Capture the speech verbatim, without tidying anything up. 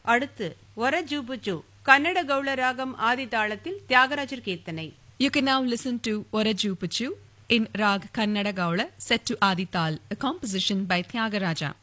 அடுத்து ஒரஜூபுஜு கன்னட கௌள ராகம் ஆதி தாளத்தில் தியாகராஜர் கீர்த்தனை. You can now listen to Orajupachu in Rag Kannada Gaula set to Adi Tal, a composition by Tyagaraja.